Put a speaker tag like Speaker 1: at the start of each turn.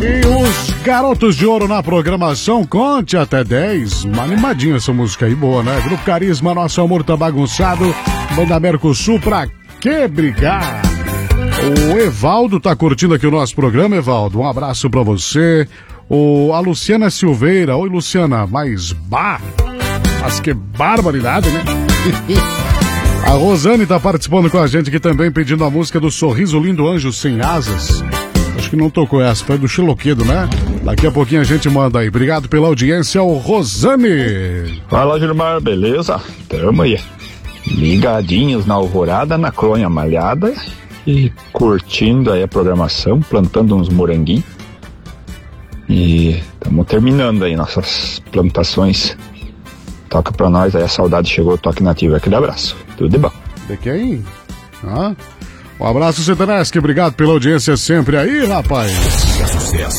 Speaker 1: E os Garotos de Ouro na programação, conte até 10. Uma animadinha essa música aí, boa, né? Grupo Carisma, Nosso Amor Tá Bagunçado, Banda Mercosul, Pra Que Brigar? O Evaldo tá curtindo aqui o nosso programa, Evaldo. Um abraço pra você. A Luciana Silveira. Oi, Luciana. Mas que barbaridade, né? A Rosane tá participando com a gente aqui também, pedindo a música do Sorriso Lindo Anjo Sem Asas. Acho que não tocou essa, foi do Chiloquedo, né? Daqui a pouquinho a gente manda aí. Obrigado pela audiência, o Rosane.
Speaker 2: Fala, Gilmar, beleza? Tamo aí. Ligadinhos na alvorada, na cronha malhada e curtindo aí a programação, plantando uns moranguinhos. E estamos terminando aí nossas plantações. Toca pra nós aí, a saudade chegou, toque nativo. Aquele abraço, tudo de bom.
Speaker 1: De quem? Um abraço, Citanesque, obrigado pela audiência sempre aí, rapaz.